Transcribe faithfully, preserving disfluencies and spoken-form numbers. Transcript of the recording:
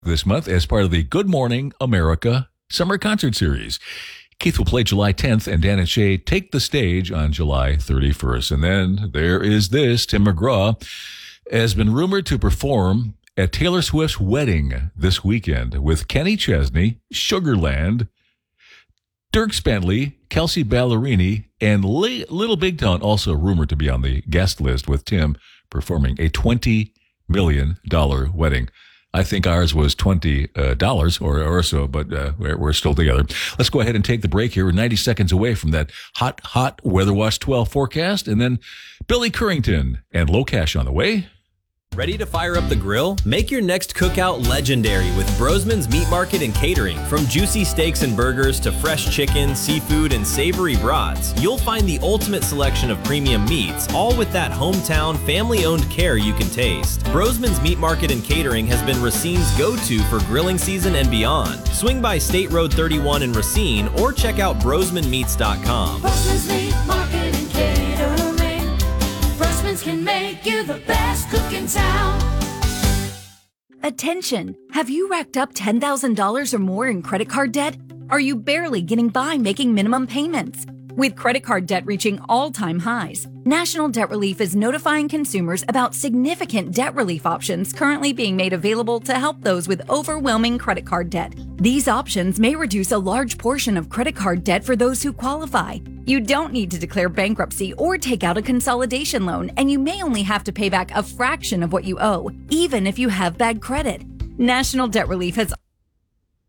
this month as part of the Good Morning America Summer Concert Series. Keith will play July tenth, and Dan and Shay take the stage on July thirty-first. And then there is this. Tim McGraw has been rumored to perform at Taylor Swift's wedding this weekend with Kenny Chesney, Sugarland, Dierks Bentley, Kelsey Ballerini, and Little Big Town, also rumored to be on the guest list, with Tim performing a twenty million dollars wedding. I think ours was twenty dollars uh, or, or so, but uh, we're, we're still together. Let's go ahead and take the break here. We're ninety seconds away from that hot, hot Weather Watch twelve forecast. And then Billy Currington and Low Cash on the way. Ready to fire up the grill? Make your next cookout legendary with Brosman's Meat Market and Catering. From juicy steaks and burgers to fresh chicken, seafood, and savory brats, you'll find the ultimate selection of premium meats, all with that hometown, family-owned care you can taste. Brosman's Meat Market and Catering has been Racine's go-to for grilling season and beyond. Swing by State Road thirty-one in Racine or check out brosman meats dot com. Brosman's Meat Market and Catering. Brosman's can make you the best cook in town. Attention! Have you racked up ten thousand dollars or more in credit card debt? Are you barely getting by making minimum payments? With credit card debt reaching all-time highs, National Debt Relief is notifying consumers about significant debt relief options currently being made available to help those with overwhelming credit card debt. These options may reduce a large portion of credit card debt for those who qualify. You don't need to declare bankruptcy or take out a consolidation loan, and you may only have to pay back a fraction of what you owe, even if you have bad credit. National Debt Relief has